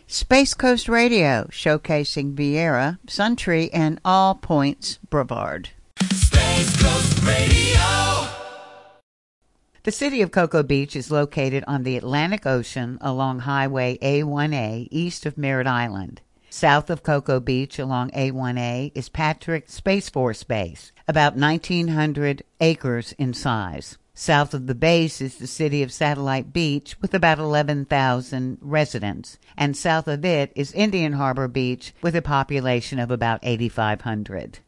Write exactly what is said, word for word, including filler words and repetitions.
Space Coast Radio, showcasing Viera, Suntree, and All Points Brevard. Space Coast Radio. The city of Cocoa Beach is located on the Atlantic Ocean along Highway A one A east of Merritt Island. South of Cocoa Beach along A one A is Patrick Space Force Base, about nineteen hundred acres in size. South of the base is the city of Satellite Beach with about eleven thousand residents, and south of it is Indian Harbor Beach with a population of about eighty-five hundred.